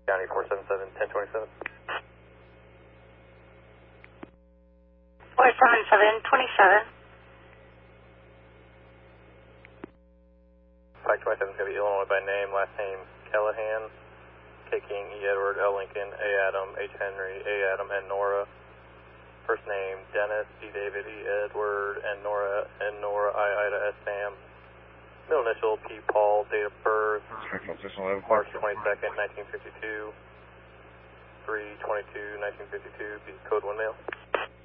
County 477, 1027. 47727. 527 is going to be Illinois by name, last name Callahan, K. King, E. Edward, L. Lincoln, A. Adam, H. Henry, A. Adam, N. Nora. First name Dennis, D. David, E. Edward, N. Nora, N. Nora, I. Ida, S. Sam. Middle initial P. Paul, date of birth March 22nd, 1952. 3/22/1952. Be code 1 mail.